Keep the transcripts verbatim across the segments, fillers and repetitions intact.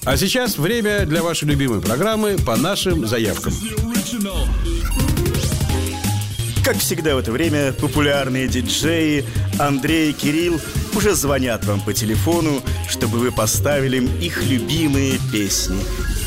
А сейчас время для вашей любимой программы «По нашим заявкам». Как всегда в это время популярные диджеи Андрей и Кирилл уже звонят вам по телефону, чтобы вы поставили им их любимые песни.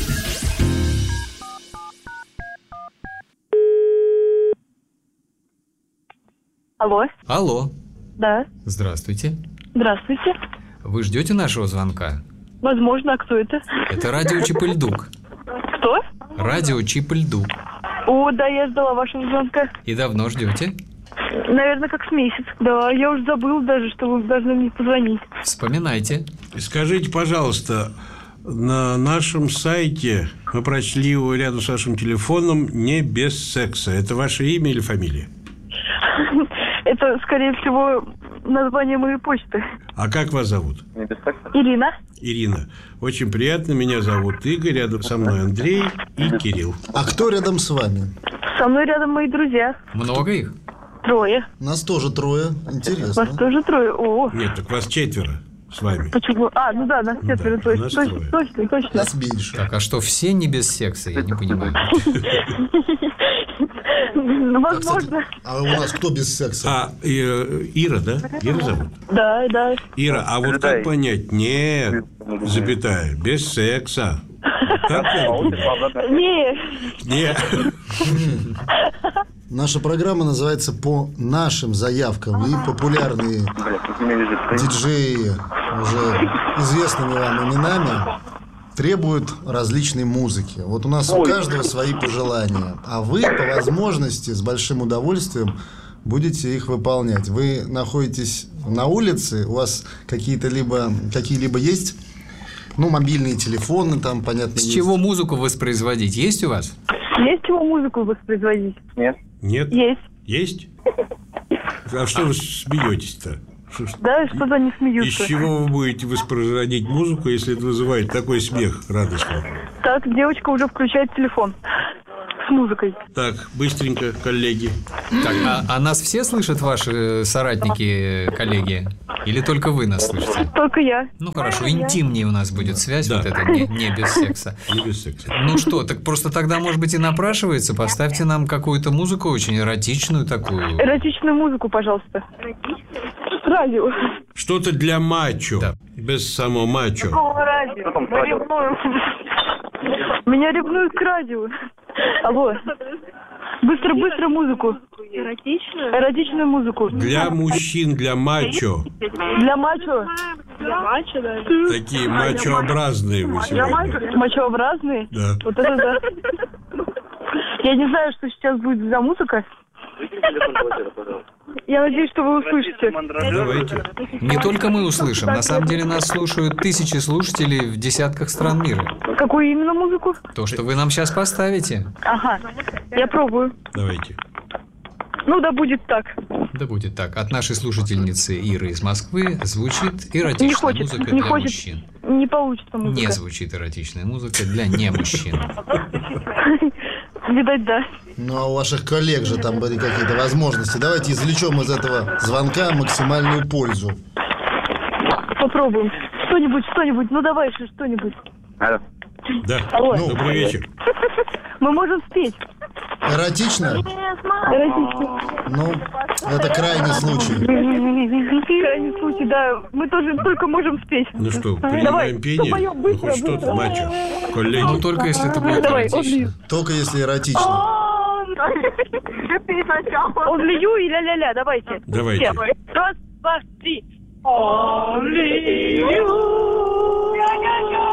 Алло. Алло. Да. Здравствуйте. Здравствуйте. Вы ждете нашего звонка? Возможно, а кто это? Это радио Чип-и-Льдук. Кто? Радио Чип-и-Льдук. О, да, я ждала вашего звонка. И давно ждете? Наверное, как с месяц. Да, я уже забыл даже, что вы должны мне позвонить. Вспоминайте. Скажите, пожалуйста, на нашем сайте мы прочли его рядом с вашим телефоном «Не без секса». Это ваше имя или фамилия? Это, скорее всего, название моей почты. А как вас зовут? Ирина. Ирина. Очень приятно. Меня зовут Игорь. Рядом со мной Андрей и Кирилл. А кто рядом с вами? Со мной рядом мои друзья. Много их? Трое. Нас тоже трое. Интересно. Вас тоже трое? О. Нет, так вас четверо с вами. Почему? А, ну да, нас четверо, Да, точно, нас точно, трое. точно, точно. Нас меньше. Так, а что, все не без секса? Я не понимаю. Ну, возможно. А у нас кто без секса? А, э, Ира, да? Ира зовут? Да, да. Ира, а вот как понять? Нет, запятая, без секса. Так понять? Не. Нет. Наша программа называется «По нашим заявкам». И популярные диджеи уже известными вам именами требуют различной музыки. Вот у нас у каждого свои пожелания. А вы, по возможности, с большим удовольствием будете их выполнять. Вы находитесь на улице, у вас какие-то либо, какие-либо есть, ну, мобильные телефоны, там, понятно, С есть. чего музыку воспроизводить? Есть у вас? Есть чего музыку воспроизводить? Нет. Нет? Есть. Есть? А что вы смеетесь-то? Что- Да, что-то они Из смеются. чего вы будете воспроизводить музыку, если это вызывает такой смех радостный? Так, девочка уже включает телефон с музыкой. Так, быстренько, коллеги. Так, а, а нас все слышат ваши соратники, коллеги? Или только вы нас слышите? Только я. Ну хорошо, интимнее у нас будет связь, Да. вот это не, не без секса. Не без секса. Ну что, так просто тогда, может быть, и напрашивается. Поставьте нам какую-то музыку очень эротичную такую. Эротичную музыку, пожалуйста. Радио. Что-то для мачо. Да. Без само мачо. Какого радио? Мы ревнуем. Меня ревнуют к радио. Алло. Быстро-быстро музыку. Эротичную? Эротичную музыку. Для мужчин, для мачо. Для мачо. Для мачо, да. Такие мачообразные вы сегодня. Мачообразные? Да. Вот это да. Я не знаю, что сейчас будет за музыка. Я надеюсь, что вы услышите. Давайте. Не только мы услышим. На самом деле нас слушают тысячи слушателей в десятках стран мира. Какую именно музыку? То, что вы нам сейчас поставите, Ага, я пробую. Давайте. Ну да будет так. да будет так. От нашей слушательницы Иры из Москвы звучит Не эротичная хочет, музыка не для хочет. мужчин. Не получится музыка. Не звучит эротичная музыка для не мужчин. Видать, да. Ну, а у ваших коллег же там были какие-то возможности. Давайте извлечем из этого звонка максимальную пользу. Попробуем. Что-нибудь, что-нибудь. Ну давай же что-нибудь. Алло. Да. Алло. Ну, добрый вечер. Мы можем спеть. Эротично? Эротично. Ну, это крайний случай. Крайний случай, да. Мы тоже только можем спеть. Ну что, Давай, принимаем пение? поем Ну, быстро, хоть что-то, быстро. мачо. Коллеги. Ну, только если это будет Давай, эротично. Только если эротично. Only you и ля-ля-ля, давайте. Давайте. Все. Раз, два, три. Only you.